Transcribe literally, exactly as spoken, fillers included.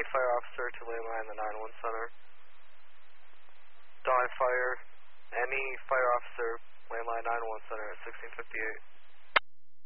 fire officer to landline the nine one center. Dye fire, any fire officer, landline nine one center at sixteen fifty-eight.